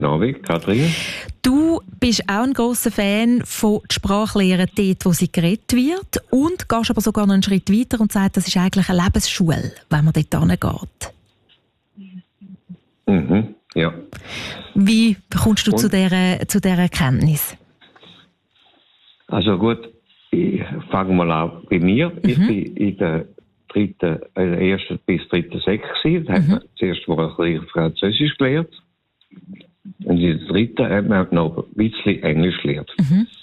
Abend, Kathrin. Du bist auch ein grosser Fan von der Sprachlehre dort, wo sie geredet wird und gehst aber sogar noch einen Schritt weiter und sagst, das ist eigentlich eine Lebensschule, wenn man dort hingeht. Mhm, ja. Wie kommst du zu dieser Erkenntnis? Also gut, ich fange mal an bei mir. Ich bin in der ersten bis dritten Sek gewesen. Da hat man zuerst mal ein bisschen Französisch gelernt. Und in der dritten hat man noch ein bisschen Englisch gelernt.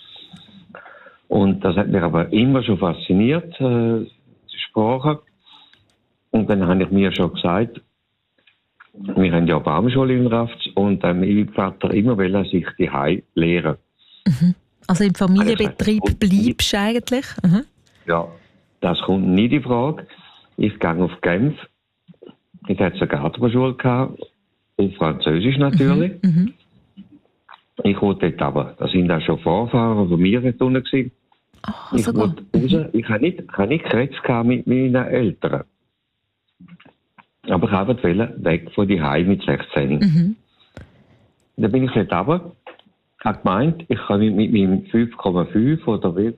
Und das hat mich aber immer schon fasziniert, die Sprache. Und dann habe ich mir schon gesagt, wir haben ja eine Baumschule in Rafts und mein Vater immer will sich die Hause lehren. Also im Familienbetrieb bleibst du eigentlich? Ja, das kommt nicht in Frage. Ich gehe auf Genf. Ich hatte eine Gartenschule gehabt, auf Französisch natürlich. Ich wollte dort aber, da sind auch schon Vorfahren von mir dort unten gewesen. Ich wollte raus. Ich habe nicht geredet mit meinen Eltern. Aber ich wollte weg von die Hause mit 16. Dann bin ich dort runter, habe gemeint, ich kann mit meinem 5,5 oder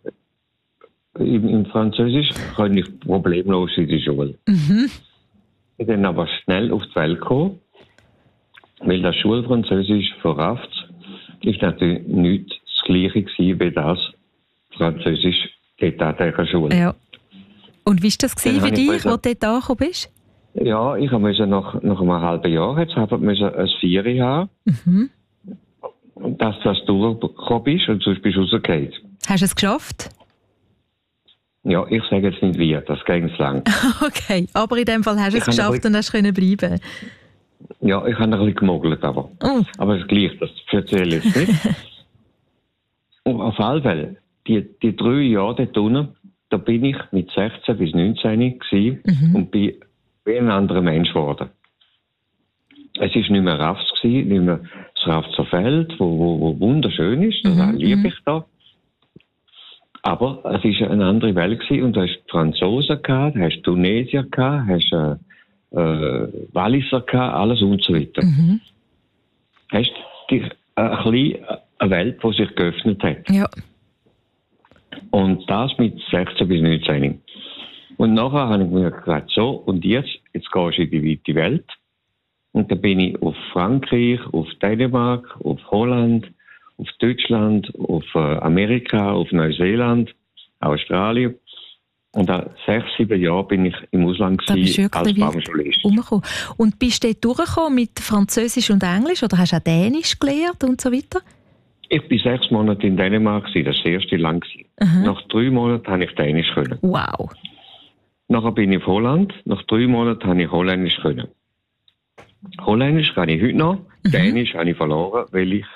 im Französisch kann ich problemlos in die Schule. Ich bin dann aber schnell auf die Welt gekommen, weil das Schulfranzösisch von Rafts ist natürlich nicht das Gleiche gewesen wie das Französisch dort an dieser Schule. Ja. Und wie war das für dich, als du dort angekommen bist? Ja, ich musste nach einem halben Jahr jetzt ein Vieri haben. Dass das durchgekommen bist und sonst bist du rausgefallen. Hast du es geschafft? Ja, ich sage jetzt nicht wie, das ging lang. Okay, aber in dem Fall hast du es geschafft und hast können bleiben. Ja, ich habe ein bisschen gemogelt, aber es gleich, das erzähle ich jetzt nicht. Und auf alle Fälle, die 3 Jahre dort unten, da bin ich mit 16 bis 19 gewesen und bin wie ein anderer Mensch geworden. Es war nicht mehr Rafts gewesen, nicht mehr das Raftser Feld, wo wunderschön ist, das liebe ich da. Aber es war eine andere Welt gewesen und du hast Franzosen gehabt, du hast Tunesier gehabt, hast Walliser gehabt, alles und so weiter. Hast eine Welt, die sich geöffnet hat. Ja. Und das mit 16 bis 19. Und nachher habe ich mir gesagt, so, und jetzt gehst du in die weite Welt. Und dann bin ich auf Frankreich, auf Dänemark, auf Holland, auf Deutschland, auf Amerika, auf Neuseeland, Australien. Und nach 6-7 Jahren bin ich im Ausland als Baumschulist. Und bist du dort durchgekommen mit Französisch und Englisch oder hast du auch Dänisch gelernt und so weiter? Ich war 6 Monate in Dänemark, das war das erste Land. Nach 3 Monaten habe ich Dänisch können. Wow. Nachher bin ich auf Holland. Nach 3 Monaten habe ich Holländisch können. Holländisch kann ich heute noch. Dänisch habe ich verloren, weil ich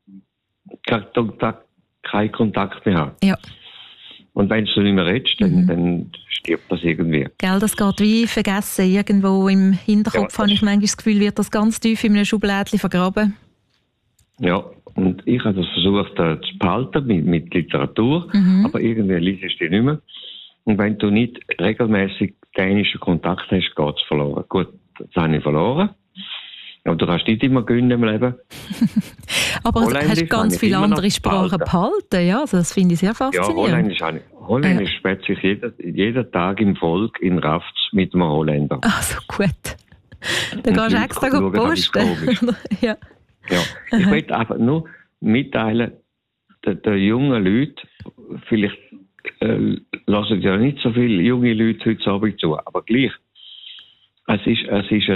keinen Kontakt mehr habe. Ja. Und wenn du nicht mehr redest, dann stirbt das irgendwie. Gell, das geht wie vergessen. Irgendwo im Hinterkopf habe ich manchmal das Gefühl, wird das ganz tief in einem Schublädchen vergraben. Ja, und ich habe das versucht zu behalten mit Literatur, aber irgendwie liest du die nicht mehr. Und wenn du nicht regelmäßig dänischen Kontakt hast, geht es verloren. Gut, das habe ich verloren. Aber du kannst nicht immer gewinnen im Leben. Aber du hast ganz viele andere Sprachen behalten. Ja, also das finde ich sehr faszinierend. Ja, Holländisch spricht sich jeden Tag im Volk in Rafts mit einem Holländer. Ach so, gut. Dann gehst du extra posten. Ja. Ich möchte einfach nur mitteilen, den jungen Leuten, vielleicht lassen ja nicht so viele junge Leute heute Abend zu, aber gleich. Es ist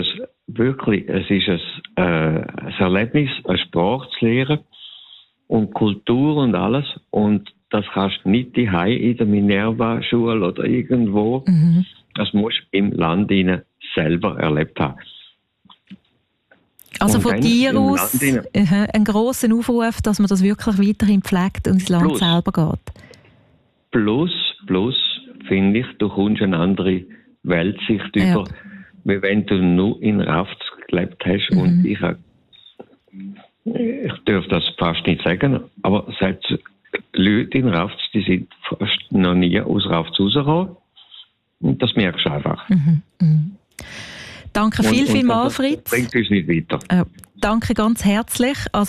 ein Erlebnis, eine Sprache zu lernen und Kultur und alles. Und das kannst du nicht daheim in der Minerva-Schule oder irgendwo. Das musst du im Land selber erlebt haben. Also von dir aus einen grossen Aufruf, dass man das wirklich weiterhin pflegt und ins Land selber geht. Plus, finde ich, du kommst eine andere Weltsicht über, wie wenn du nur in Rafts gelebt hast. Und ich darf das fast nicht sagen, aber es hat Leute in Rafts, die sind fast noch nie aus Rafts rausgekommen. Und das merkst du einfach. Danke vielmals, Fritz. Das bringt uns nicht weiter. Danke ganz herzlich. Also